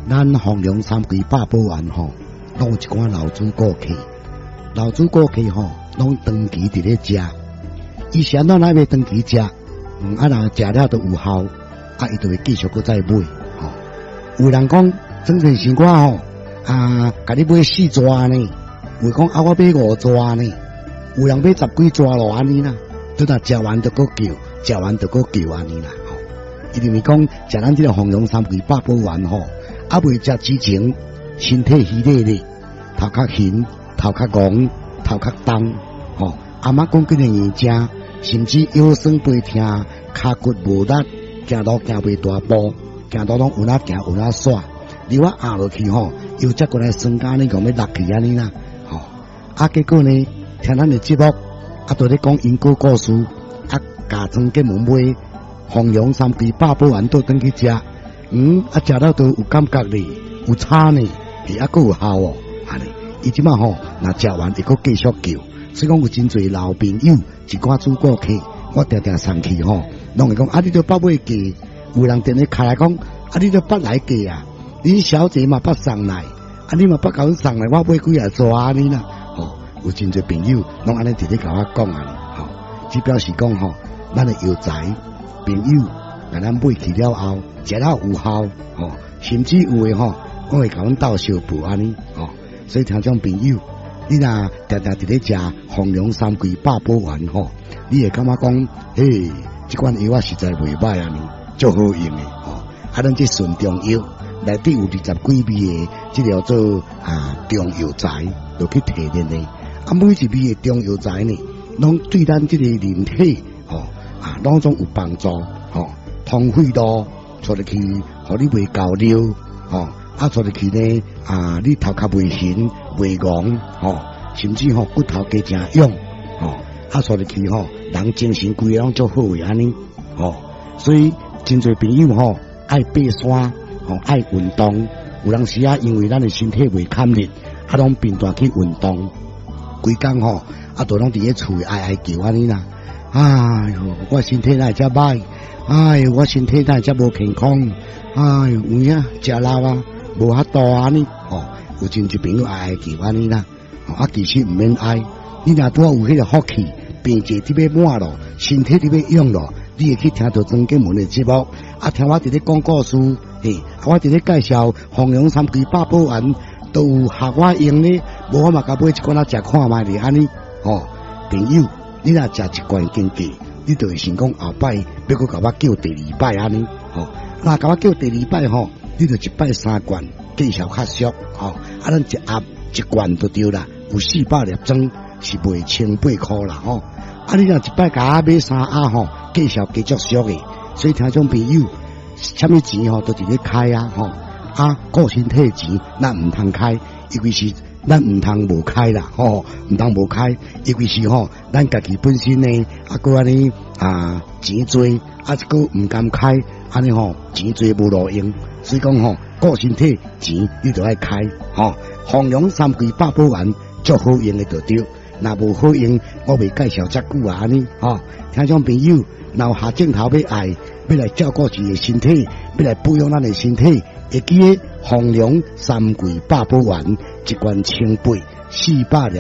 咱弘扬三规百宝丸吼，拢有一寡老主顾客，老主顾客吼，拢长期伫咧食。以前咱来要长期食，若食了都有效，伊就会继续搁再买。吼，有人讲整阵时我吼甲你买4抓呢，有讲我买5抓呢，有人买10几抓咯安尼啦。都若食完就搁叫，食完就搁叫安尼啦。吼，伊就是讲食咱这个弘扬三规百宝丸吼。未食之前，身体虚累咧，头壳晕，头壳戆，头壳重，吼。阿妈讲几个正，甚至腰酸背痛，骹骨无力，行路行袂大步，行路拢有哪行有哪煞。你我压落去吼，又再过来酸甲呢，讲要落去安尼啦，吼。结果呢，听咱的节目，都咧讲因果故事，家庄给门买弘扬三规百宝丸倒转去食。食了都有感觉咧，有差呢，还有效哦，安尼。伊即马吼，若食完会搁继续叫，所以讲有真侪老朋友，一寡主顾客，我常常送去吼，拢会讲你都捌买价，有人电话开来讲你都捌来价啊，恁小姐嘛捌送来，你嘛捌甲阮送来，我买几啊抓安尼啦，吼，有真侪朋友拢安尼直接甲我讲安尼，吼，只表示讲吼，咱的药材朋友。甲咱买去了后，食了有效，吼，甚至有诶吼，我会甲阮斗相补安尼，吼。所以听众朋友，你若常常伫咧食弘扬三规百宝丸吼，你会感觉讲，嘿，即款药实在袂歹安尼，足好用诶，吼。咱这顺中药内底有20几味诶，即叫做中药材，就去提炼诶。每一味诶中药材呢，拢对咱即个人体，吼拢总有帮助，吼。通血路出入去，互你袂高尿，吼，出入去呢，你头壳袂晕袂戆，吼，甚至吼骨头加正勇，吼，出入去吼，人精神规个拢足好诶安尼，吼，所以真侪朋友吼爱爬山，吼爱运动，有当时因为咱诶身体袂堪力，拢频繁去运动，规工吼都拢伫咧厝哀叫安尼啦，哎哟，我身体哪会遮歹？我身体哪遮无健康？有影食老啊，无遐多安尼，吼，有真侪朋友爱叫安尼啦，其实毋免爱，你若拄好有迄个福气，病节伫要满咯，身体伫要用咯，你会去听到庄敬门的节目，听我伫咧讲故事，我伫咧介绍弘扬三规百宝丸，都有合我用呢，无我嘛甲买一罐食看卖咧安尼，吼，朋友，你若食一罐经过。你就会想讲后摆要搁甲我叫第2摆安尼，吼，那甲我叫第2摆吼，你就1摆3罐，见效较俗，吼，咱一盒1罐就对啦，有400粒装是卖1800块啦，吼，你若1摆甲我买3盒吼，见效加足俗诶，所以听众朋友，啥物钱吼都直接开啊，吼，顾身体钱咱毋通开，因为是。咱毋通无开啦，吼，毋通无开，因为是吼，咱家己本身呢，搁安尼钱多，搁毋甘开，安尼吼钱多无路用，所以讲吼，顾身体钱你就爱开，吼，弘扬三规百宝丸足好用诶就对，若无好用，我袂介绍遮久啊安尼，吼，听众朋友，若有下镜头要爱，要来照顾自己身体，要来保养咱诶身体，会记得弘扬三规百宝丸。1罐1800，400粒。